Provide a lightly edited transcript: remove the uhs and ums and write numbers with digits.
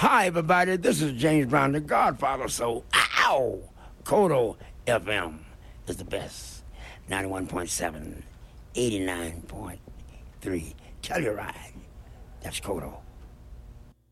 Hi, everybody. This is James Brown, the Godfather. So, ow! Kodo FM is the best. 91.7, 89.3. Tell your ride. That's Kodo.